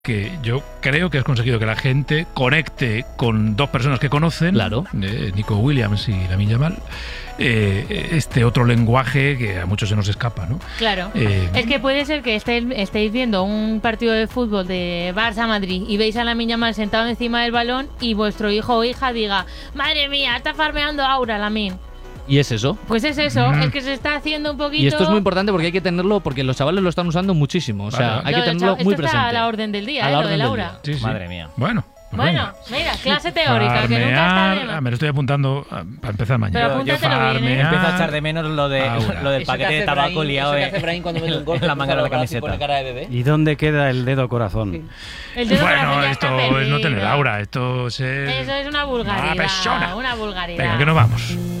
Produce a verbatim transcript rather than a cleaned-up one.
que yo creo que has conseguido que la gente conecte con dos personas que conocen, claro. eh, Nico Williams y Lamine Yamal, eh, este otro lenguaje que a muchos se nos escapa, ¿no? Claro. Eh, es que puede ser que estéis, estéis viendo un partido de fútbol de Barça-Madrid y veis a Lamine Yamal sentado encima del balón y vuestro hijo o hija diga, madre mía, está farmeando Aura, Lamine. ¿Y es eso? Pues es eso, Mm. es que se está haciendo un poquito... Y esto es muy importante porque hay que tenerlo, porque los chavales lo están usando muchísimo. O sea, Vale. hay que Lo de tenerlo cha- muy esto está presente. a la orden del día, A eh, la lo orden de del Laura. día. Sí, sí. Madre mía. Bueno. pues Bueno, venga. mira, clase teórica, que nunca está Farmear, de más. ah, me lo estoy apuntando ah, para empezar mañana. Pero apúntatelo bien, ¿eh? Farmear Empiezo a echar de menos lo, de, Aura. lo del Eso que paquete de hace tabaco Brahim, liado eso que en, hace Brahim cuando mete un gol, en la que manga de la cruza los brazos y camiseta. pone cara de bebé. ¿Y dónde queda el dedo corazón? El dedo Bueno, corazón ya esto está es no tener perdido. aura, esto es... Eso es una vulgaridad. persona. Una vulgaridad. Venga, que nos vamos.